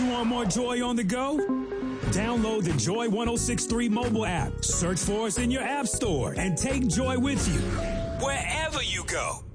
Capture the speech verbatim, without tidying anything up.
want more Joy on the go? Download the Joy ten sixty-three mobile app. Search for us in your app store and take Joy with you wherever you go.